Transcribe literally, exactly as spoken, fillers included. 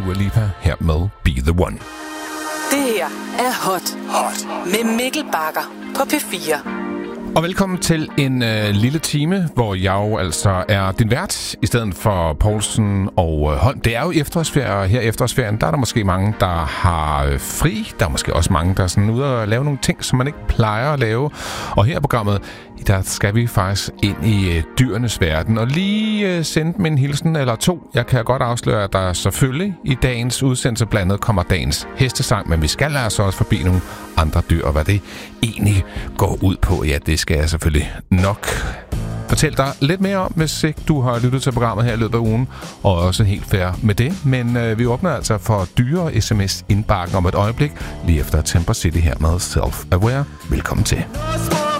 Dua Lipa her med Be The One. Det her er Hot, Hot med Mikkel Bagger på P fire. Og velkommen til en øh, lille time, hvor jeg jo altså er din vært, i stedet for Poulsen og øh, Holm. Det er jo efterårsferie, og her i efterårsferien, der er der måske mange, der har øh, fri. Der er måske også mange, der er sådan ude og lave nogle ting, som man ikke plejer at lave. Og her i programmet, der skal vi faktisk ind i øh, dyrenes verden, og lige øh, sende dem en hilsen eller to. Jeg kan godt afsløre, at der selvfølgelig i dagens udsendelse blandt andet kommer dagens hestesang, men vi skal altså også forbi nogle andre dyr, og hvad det egentlig går ud på, ja, det skal jeg selvfølgelig nok fortælle dig lidt mere om, hvis ikke du har lyttet til programmet her i løbet af ugen, og også helt fair med det. Men øh, vi åbner altså for dyre sms indbakken om et øjeblik, lige efter Temper City her med Self Aware. Velkommen til.